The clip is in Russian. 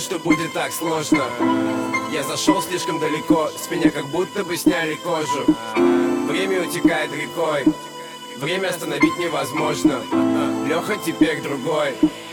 что будет так сложно. Я зашел слишком далеко, с меня как будто бы сняли кожу. Время утекает рекой, время остановить невозможно. Леха теперь другой.